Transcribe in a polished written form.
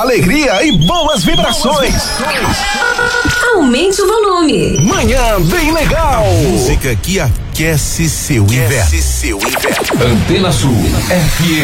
alegria e boas vibrações. Aumente o volume. Manhã bem legal. Música que aquece seu inverno. Antena Sul FM.